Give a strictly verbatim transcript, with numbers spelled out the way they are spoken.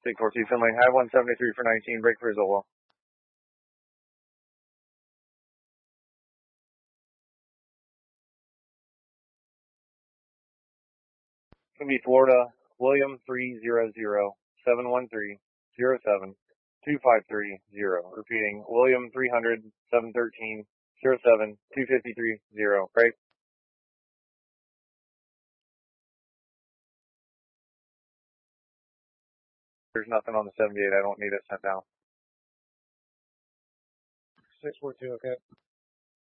Take four two, Finley, high one seventy-three for nineteen, break for Zola. It's going to be Florida, William three zero zero, seven one three, zero seven, two five three zero. Repeating, William three hundred, seven thirteen, zero seven, two fifty-three, zero. Break. There's nothing on the seventy-eight. I don't need it sent down. six four two, okay.